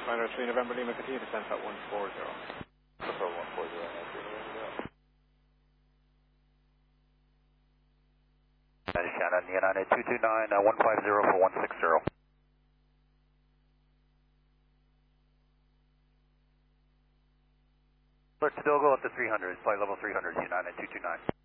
Pathfinder 3 November Lima, continue descent at 140. Control 140, Shannon, United 229, 150 for 160. Let's still go up to 300, flight level 300, United 229.